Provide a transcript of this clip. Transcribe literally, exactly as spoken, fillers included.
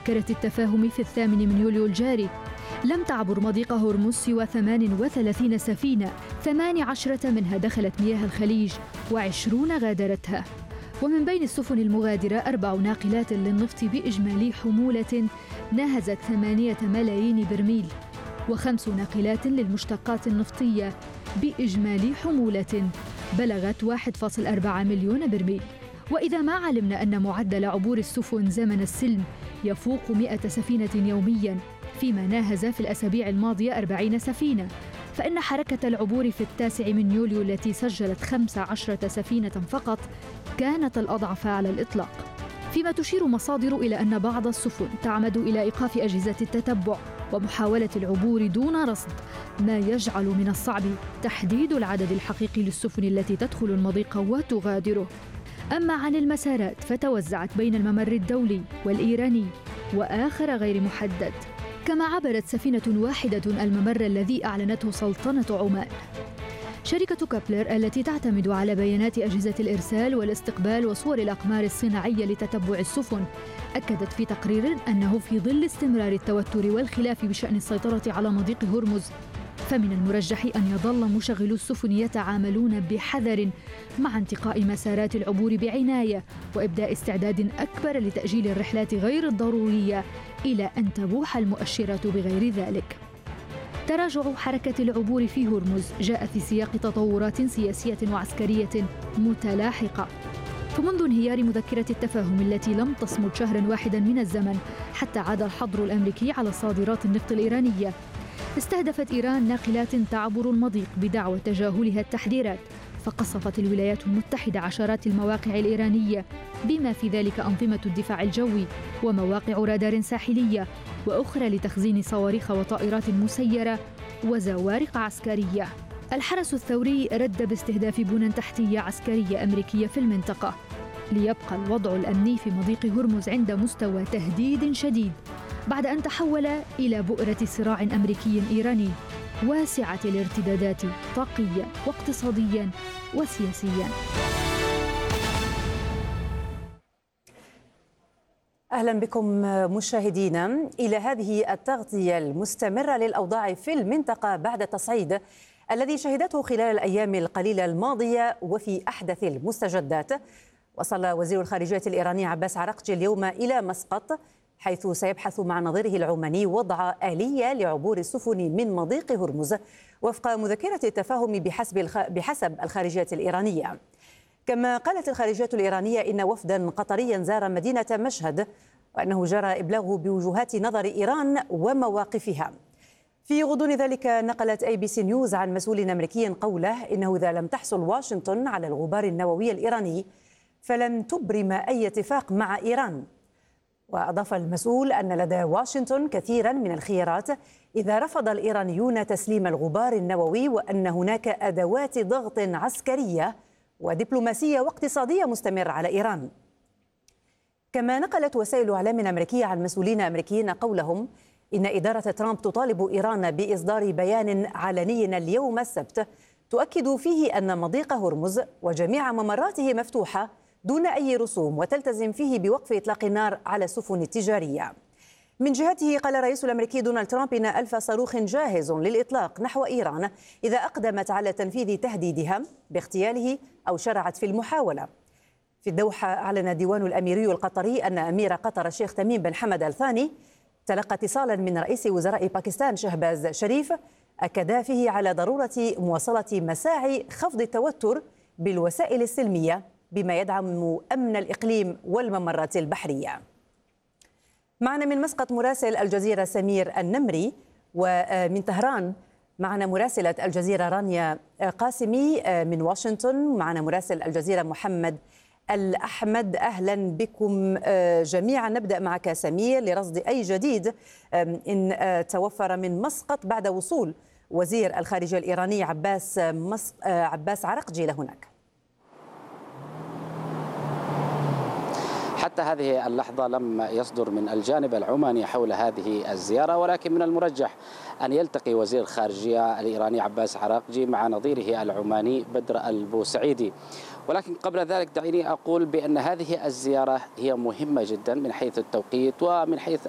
مذكرة التفاهم في الثامن من يوليو الجاري لم تعبر مضيق هرمز سوى ثمان وثلاثين سفينة، ثمان عشرة منها دخلت مياه الخليج وعشرون غادرتها. ومن بين السفن المغادرة أربع ناقلات للنفط بإجمالي حمولة ناهزت ثمانية ملايين برميل، وخمس ناقلات للمشتقات النفطية بإجمالي حمولة بلغت واحد فاصلة أربعة مليون برميل. وإذا ما علمنا أن معدل عبور السفن زمن السلم يفوق مئة سفينة يومياً، فيما ناهز في الأسابيع الماضية أربعين سفينة، فإن حركة العبور في التاسع من يوليو التي سجلت خمس عشرة سفينة فقط كانت الأضعف على الإطلاق. فيما تشير مصادر إلى أن بعض السفن تعمد إلى إيقاف أجهزة التتبع ومحاولة العبور دون رصد، ما يجعل من الصعب تحديد العدد الحقيقي للسفن التي تدخل المضيق وتغادره. أما عن المسارات فتوزعت بين الممر الدولي والإيراني وآخر غير محدد، كما عبرت سفينة واحدة الممر الذي أعلنته سلطنة عمان. شركة كابلر التي تعتمد على بيانات أجهزة الإرسال والاستقبال وصور الأقمار الصناعية لتتبع السفن أكدت في تقرير أنه في ظل استمرار التوتر والخلاف بشأن السيطرة على مضيق هرمز، فمن المرجح أن يظل مشغلو السفن يتعاملون بحذر مع انتقاء مسارات العبور بعناية وإبداء استعداد أكبر لتأجيل الرحلات غير الضرورية إلى أن تبوح المؤشرات بغير ذلك. تراجع حركة العبور في هرمز جاء في سياق تطورات سياسية وعسكرية متلاحقة. فمنذ انهيار مذكرة التفاهم التي لم تصمد شهرا واحدا من الزمن حتى عاد الحظر الأمريكي على صادرات النفط الإيرانية، استهدفت إيران ناقلات تعبر المضيق بدعوى تجاهلها التحذيرات، فقصفت الولايات المتحدة عشرات المواقع الإيرانية بما في ذلك أنظمة الدفاع الجوي ومواقع رادار ساحلية وأخرى لتخزين صواريخ وطائرات مسيرة وزوارق عسكرية. الحرس الثوري رد باستهداف بنى تحتية عسكرية أمريكية في المنطقة، ليبقى الوضع الأمني في مضيق هرمز عند مستوى تهديد شديد بعد أن تحول إلى بؤرة صراع أمريكي إيراني واسعة الارتدادات طاقيا واقتصاديا وسياسيا. أهلا بكم مشاهدينا إلى هذه التغطية المستمرة للأوضاع في المنطقة بعد التصعيد الذي شهدته خلال الأيام القليلة الماضية. وفي أحدث المستجدات، وصل وزير الخارجية الإيراني عباس عراقجي اليوم إلى مسقط، حيث سيبحث مع نظيره العماني وضع آلية لعبور السفن من مضيق هرمز وفق مذكرة التفاهم بحسب الخ... بحسب الخارجية الإيرانية. كما قالت الخارجية الإيرانية إن وفدا قطريا زار مدينة مشهد، وأنه جرى إبلاغه بوجهات نظر إيران ومواقفها. في غضون ذلك نقلت أي بي سي نيوز عن مسؤول أمريكي قوله إنه إذا لم تحصل واشنطن على الغبار النووي الإيراني فلن تبرم أي اتفاق مع إيران. وأضاف المسؤول أن لدى واشنطن كثيرا من الخيارات إذا رفض الإيرانيون تسليم الغبار النووي، وأن هناك أدوات ضغط عسكرية ودبلوماسية واقتصادية مستمرة على إيران. كما نقلت وسائل إعلام أمريكية عن مسؤولين أمريكيين قولهم إن إدارة ترامب تطالب إيران بإصدار بيان علني اليوم السبت تؤكد فيه أن مضيق هرمز وجميع ممراته مفتوحة دون أي رسوم، وتلتزم فيه بوقف إطلاق النار على السفن التجارية. من جهته قال الرئيس الأمريكي دونالد ترامب إن ألف صاروخ جاهز للإطلاق نحو إيران إذا أقدمت على تنفيذ تهديدها باغتياله أو شرعت في المحاولة. في الدوحة أعلن الديوان الأميري القطري أن أمير قطر الشيخ تميم بن حمد آل ثاني تلقى اتصالا من رئيس وزراء باكستان شهباز شريف أكد فيه على ضرورة مواصلة مساعي خفض التوتر بالوسائل السلمية بما يدعم أمن الإقليم والممرات البحرية. معنا من مسقط مراسل الجزيرة سمير النمري، ومن طهران معنا مراسلة الجزيرة رانيا قاسمي، من واشنطن معنا مراسل الجزيرة محمد الأحمد. أهلا بكم جميعا. نبدأ معك سمير لرصد أي جديد إن توفر من مسقط بعد وصول وزير الخارجية الإيراني عباس مس... عباس عراقجي لهناك. حتى هذه اللحظة لم يصدر من الجانب العماني حول هذه الزيارة، ولكن من المرجح أن يلتقي وزير الخارجية الإيراني عباس عراقجي مع نظيره العماني بدر البوسعيدي. ولكن قبل ذلك دعيني أقول بأن هذه الزيارة هي مهمة جدا من حيث التوقيت ومن حيث